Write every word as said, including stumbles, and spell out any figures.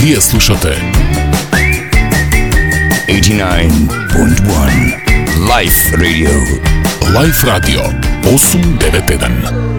Вие слушате осемдесет и девет и едно Life Radio. Life Radio осемстотин и девет и едно.